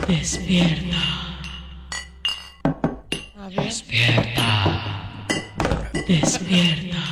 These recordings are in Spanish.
Despierta. A ver. Despierta. Despierta.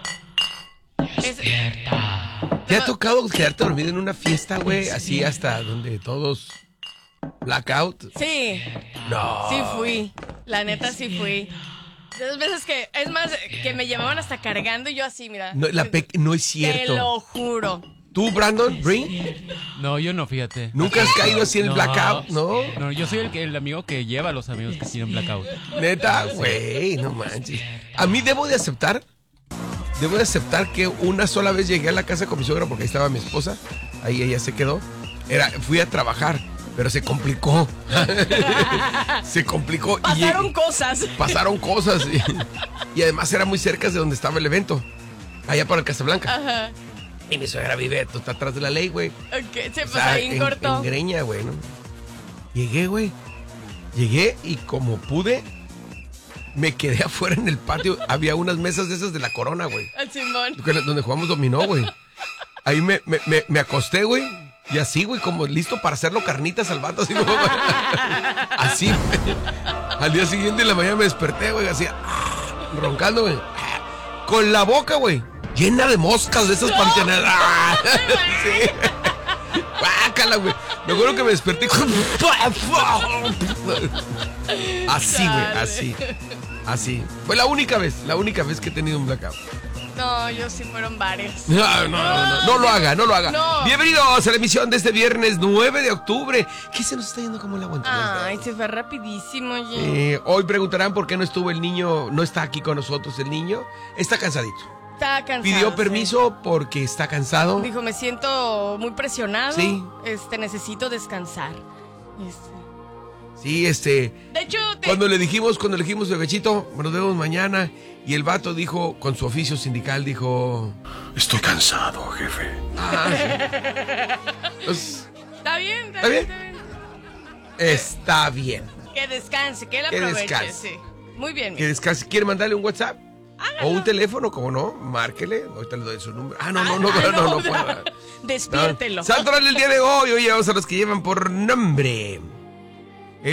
Despierta. ¿Te ha tocado quedarte dormido en una fiesta, güey? Así hasta donde todos blackout. Sí, No. sí fui. La neta sí fui. De dos veces que, es más, que me llevaban hasta cargando y yo así, mira. No, no es Te cierto. lo juro. ¿Tú, Brandon, Brin? No, yo no, fíjate. ¿Nunca has caído así en el blackout? ¿No? No, yo soy el amigo que lleva a los amigos que tienen blackout. Neta, güey, no manches. A mí debo de aceptar que una sola vez llegué a la casa con mi suegra porque ahí estaba mi esposa. Ahí ella se quedó. Fui a trabajar, pero se complicó. Se complicó. Pasaron cosas. Y además era muy cerca de donde estaba el evento. Allá para el Casablanca. Ajá. Y mi suegra vive, está atrás de la ley, güey. Ok, se O pues sea, ahí en corto. en Greña, güey, ¿no? Llegué, güey. Llegué y como pude, me quedé afuera en el patio. Había unas mesas de esas de la Corona, güey. Al Simón. Donde jugamos dominó, güey. Ahí me acosté, güey. Y así, güey, como listo para hacerlo carnitas al vato. Así, como, así, güey. Al día siguiente en la mañana me desperté, güey, así, roncando, güey. Con la boca, güey, llena de moscas de esas panteonadas. Sí. Guácala, güey. Me acuerdo que me desperté con... Así, güey, así. Fue la única vez que he tenido un blackout. No, yo sí fueron varios. No lo haga. No. Bienvenidos a la emisión de este viernes 9 de octubre. ¿Qué se nos está yendo como el agua? Ay, se fue rapidísimo, oye. Hoy preguntarán por qué no estuvo el niño, no está aquí con nosotros el niño. Está cansadito. Estaba cansado. Pidió permiso porque está cansado. Dijo, me siento muy presionado. Sí. Necesito descansar. Sí, De hecho, cuando le dijimos, bebechito, nos vemos mañana. Y el vato dijo, con su oficio sindical, dijo... Estoy cansado, jefe. Pues, Está bien. está bien. Que descanse, que él Que aproveche. descanse. Sí. Muy bien. Que descanse. ¿Quiere mandarle un WhatsApp? Hágalo. O un teléfono, como no, márquele. Ahorita le doy su número. No puedo. Despiértelo. Santoral el día de hoy. Oye, vamos a los que llevan por nombre.